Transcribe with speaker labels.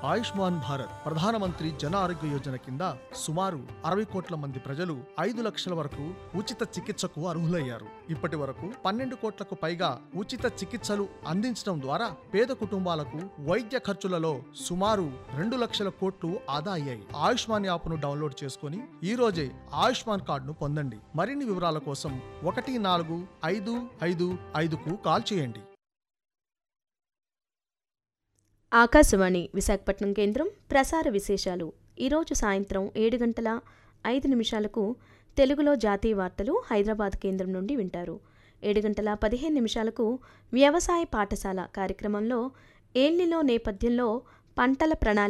Speaker 1: ఆయుష్మాన్ భారత్ ప్రధానమంత్రి జన ఆరోగ్య యోజన కింద సుమారు 60 కోట్ల మంది ప్రజలు 5 లక్షల వరకు ఉచిత చికిత్సకు అర్హులయ్యారు. ఇప్పటి వరకు 12 కోట్లకు పైగా ఉచిత చికిత్సలు అందించడం ద్వారా పేద కుటుంబాలకు వైద్య ఖర్చులలో సుమారు 2 లక్షల కోట్లు ఆదా అయ్యాయి. ఆయుష్మాన్ యాప్ను డౌన్లోడ్ చేసుకుని ఈ రోజే ఆయుష్మాన్ కార్డును పొందండి. మరిన్ని వివరాల కోసం 14555కు కాల్ చేయండి.
Speaker 2: ఆకాశవాణి విశాఖపట్నం కేంద్రం ప్రసార విశేషాలు. ఈరోజు సాయంత్రం 7:05 తెలుగులో జాతీయ వార్తలు హైదరాబాద్ కేంద్రం నుండి వింటారు. 7:15 వ్యవసాయ పాఠశాల కార్యక్రమంలో ఏళ్లిలో నేపథ్యంలో పంటల ప్రణాళిక